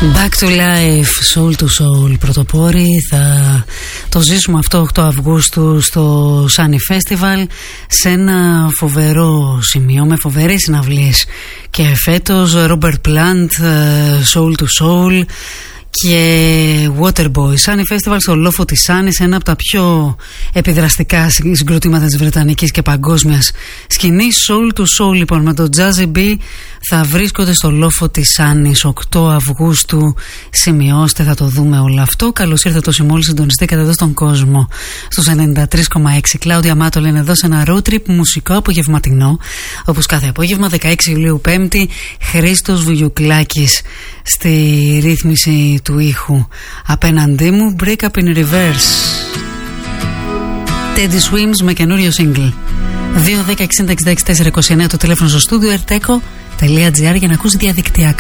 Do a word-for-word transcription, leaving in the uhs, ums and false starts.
Back to life, soul to soul, πρωτοπόροι. Θα το ζήσουμε αυτό οκτώ Αυγούστου στο Sunny Festival, σε ένα φοβερό σημείο με φοβερές συναυλίες. Και φέτος Robert Plant, soul to soul και Waterboy. Sunny Festival στο λόφο της Σάνης, ένα από τα πιο επιδραστικά συγκροτήματα της βρετανικής και παγκόσμιας σκηνής. Soul to soul λοιπόν με το Jazzy B θα βρίσκονται στο λόφο της Σάνης οκτώ Αυγούστου. Σημειώστε, θα το δούμε όλο αυτό. Καλώς ήρθατε όσοι μόλις συντονιστήκατε εδώ στον κόσμο στους ενενήντα τρία κόμμα έξι. Κλάουδια Μάτολ είναι εδώ σε ένα road trip μουσικό απογευματινό, όπως κάθε απόγευμα. Δεκαέξι Ιουλίου Πέμπτη, Χρήστος Βουγιουκλάκης στη ρύθμιση του ήχου. Απέναντί μου Break Up in Reverse, Teddy Swims με καινούριο single. Δύο δέκα εξήντα εξήντα έξι τέσσερα είκοσι εννέα το τηλέφωνο στο στούντιο, ερτέκο τελεία τζι άρ για να ακούσει διαδικτυακά.